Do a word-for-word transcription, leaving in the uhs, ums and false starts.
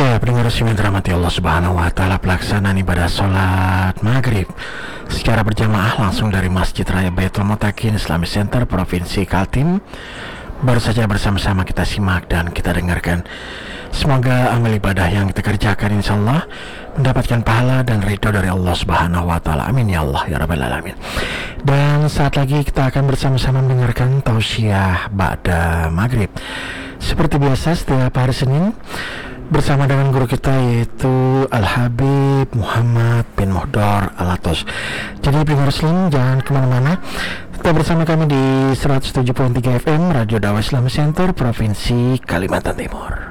Ya, pendengar yang dirahmati Allah Subhanahu wa taala, pelaksanaan ibadah salat maghrib secara berjamaah langsung dari Masjid Raya Baitul Muttaqin Islamic Center Provinsi Kaltim baru saja bersama-sama kita simak dan kita dengarkan. Semoga amal ibadah yang kita kerjakan insyaallah mendapatkan pahala dan ridho dari Allah Subhanahu wa taala. Amin ya Allah ya rabbal alamin. Dan saat lagi kita akan bersama-sama mendengarkan tausiah ba'da maghrib. Seperti biasa setiap hari Senin bersama dengan guru kita yaitu Al-Habib Muhammad bin Muhdar Al-Atos. Jadi pendengar Muslim jangan kemana-mana, tetap bersama kami di seratus tujuh puluh tiga F M Radio Dakwah Islam Center Provinsi Kalimantan Timur.